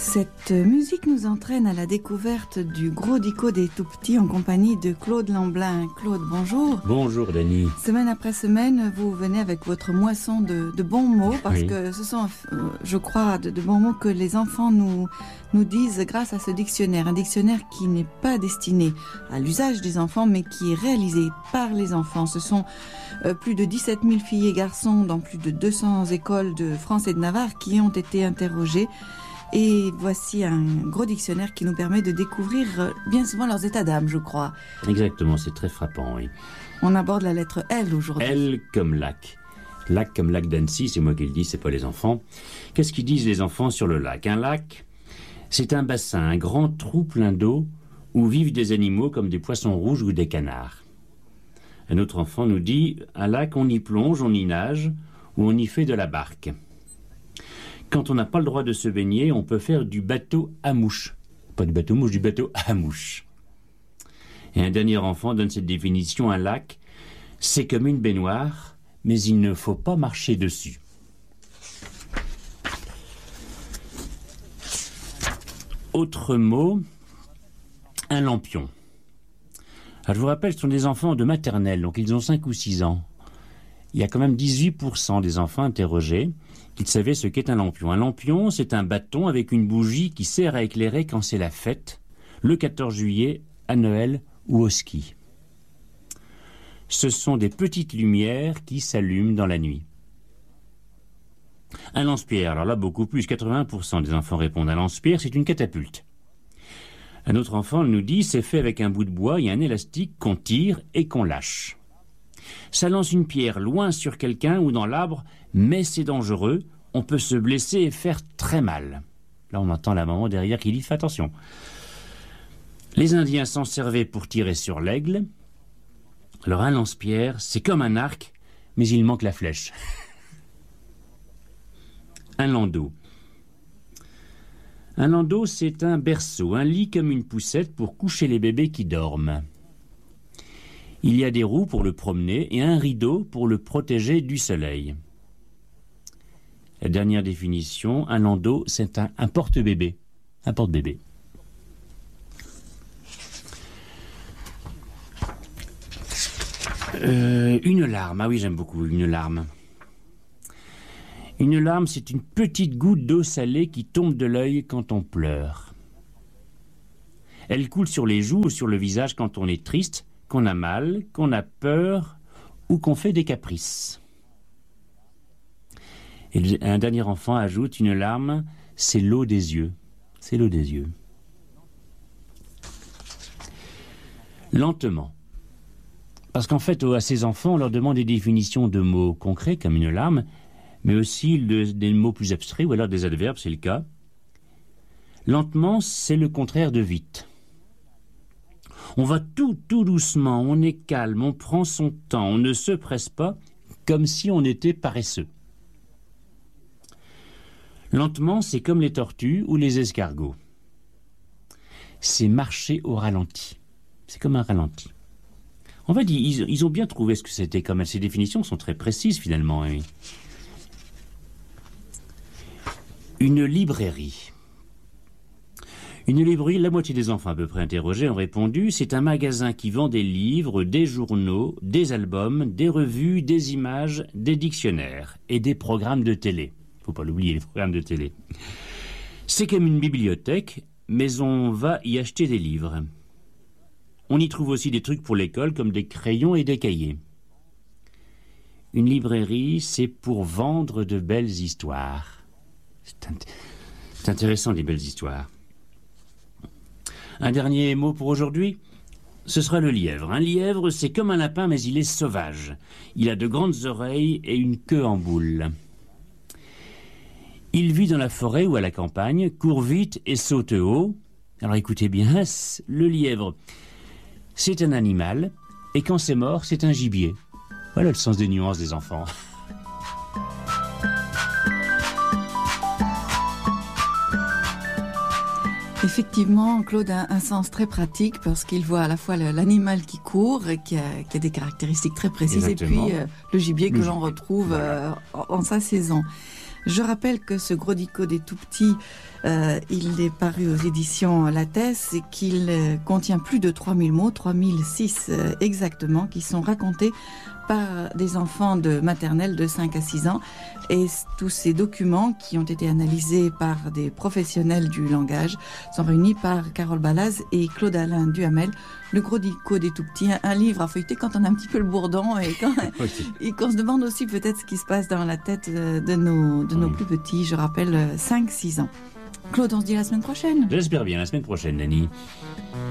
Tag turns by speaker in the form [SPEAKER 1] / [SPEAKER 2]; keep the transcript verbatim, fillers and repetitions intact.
[SPEAKER 1] Cette musique nous entraîne à la découverte du Gros Dico des Tout-Petits en compagnie de Claude Lamblin. Claude, bonjour.
[SPEAKER 2] Bonjour Dany.
[SPEAKER 1] Semaine après semaine, vous venez avec votre moisson de, de bons mots, parce oui. que ce sont, euh, je crois, de, de bons mots que les enfants nous, nous disent grâce à ce dictionnaire. Un dictionnaire qui n'est pas destiné à l'usage des enfants, mais qui est réalisé par les enfants. Ce sont euh, plus de dix-sept mille filles et garçons dans plus de deux cents écoles de France et de Navarre qui ont été interrogés. Et voici un gros dictionnaire qui nous permet de découvrir bien souvent leurs états d'âme, je crois.
[SPEAKER 2] Exactement, c'est très frappant, oui.
[SPEAKER 1] On aborde la lettre L aujourd'hui.
[SPEAKER 2] L comme lac. Lac comme lac d'Annecy, c'est moi qui le dis, c'est pas les enfants. Qu'est-ce qu'ils disent les enfants sur le lac? Un lac, c'est un bassin, un grand trou plein d'eau où vivent des animaux comme des poissons rouges ou des canards. Un autre enfant nous dit, un lac, on y plonge, on y nage ou on y fait de la barque. Quand on n'a pas le droit de se baigner, on peut faire du bateau à mouche. Pas du bateau mouche, du bateau à mouche. Et un dernier enfant donne cette définition, un lac, c'est comme une baignoire, mais il ne faut pas marcher dessus. Autre mot, un lampion. Alors, je vous rappelle, ce sont des enfants de maternelle, donc ils ont cinq ou six ans. Il y a quand même dix-huit pour cent des enfants interrogés qui savaient ce qu'est un lampion. Un lampion, c'est un bâton avec une bougie qui sert à éclairer quand c'est la fête, le quatorze juillet, à Noël ou au ski. Ce sont des petites lumières qui s'allument dans la nuit. Un lance-pierre, alors là beaucoup plus, quatre-vingts pour cent des enfants répondent. Un lance-pierre, c'est une catapulte. Un autre enfant nous dit, c'est fait avec un bout de bois, il y a un élastique qu'on tire et qu'on lâche. Ça lance une pierre loin sur quelqu'un ou dans l'arbre, mais c'est dangereux, on peut se blesser et faire très mal. Là, on entend la maman derrière qui dit « Fais attention ». Les Indiens s'en servaient pour tirer sur l'aigle. Alors un lance-pierre, c'est comme un arc, mais il manque la flèche. Un landau. Un landau, c'est un berceau, un lit comme une poussette pour coucher les bébés qui dorment. Il y a des roues pour le promener et un rideau pour le protéger du soleil. La dernière définition, un landau, c'est un, un porte-bébé. Un porte-bébé. Euh, une larme, ah oui, j'aime beaucoup une larme. Une larme, c'est une petite goutte d'eau salée qui tombe de l'œil quand on pleure. Elle coule sur les joues ou sur le visage quand on est triste, qu'on a mal, qu'on a peur ou qu'on fait des caprices. Et un dernier enfant ajoute, une larme, c'est l'eau des yeux. C'est l'eau des yeux. Lentement. Parce qu'en fait, à ces enfants, on leur demande des définitions de mots concrets, comme une larme, mais aussi de, des mots plus abstraits, ou alors des adverbes, c'est le cas. Lentement, c'est le contraire de vite. On va tout, tout doucement, on est calme, on prend son temps, on ne se presse pas, comme si on était paresseux. Lentement, c'est comme les tortues ou les escargots. C'est marcher au ralenti. C'est comme un ralenti. En fait, ils, ils ont bien trouvé ce que c'était comme. Ces définitions sont très précises, finalement. Oui. Une librairie. Une librairie, la moitié des enfants à peu près interrogés ont répondu, c'est un magasin qui vend des livres, des journaux, des albums, des revues, des images, des dictionnaires et des programmes de télé. Faut pas l'oublier, les programmes de télé. C'est comme une bibliothèque, mais on va y acheter des livres. On y trouve aussi des trucs pour l'école, comme des crayons et des cahiers. Une librairie, c'est pour vendre de belles histoires. C'est, int- c'est intéressant, les belles histoires. Un dernier mot pour aujourd'hui, ce sera le lièvre. Un lièvre, c'est comme un lapin, mais il est sauvage. Il a de grandes oreilles et une queue en boule. Il vit dans la forêt ou à la campagne, court vite et saute haut. Alors écoutez bien, le lièvre, c'est un animal, et quand c'est mort, c'est un gibier. Voilà le sens des nuances des enfants.
[SPEAKER 1] Effectivement, Claude a un sens très pratique parce qu'il voit à la fois l'animal qui court, qui a, qui a des caractéristiques très précises, Exactement. et puis euh, le gibier que le l'on gibier. retrouve voilà. euh, en, en sa saison. Je rappelle que ce Gros Dico des Tout-Petits Euh, il est paru aux éditions Lattès et qu'il euh, contient plus de trois mille mots, trois mille six euh, exactement, qui sont racontés par des enfants de maternelle de cinq à six ans. Et tous ces documents qui ont été analysés par des professionnels du langage sont réunis par Carole Balaz et Claude-Alain Duhamel. Le gros dico des tout-petits, un livre à feuilleter quand on a un petit peu le bourdon et quand okay. et qu'on se demande aussi peut-être ce qui se passe dans la tête de nos, de nos oui. plus petits, je rappelle cinq six ans. Claude, on se dit la semaine prochaine.
[SPEAKER 2] J'espère bien, la semaine prochaine, Nanny.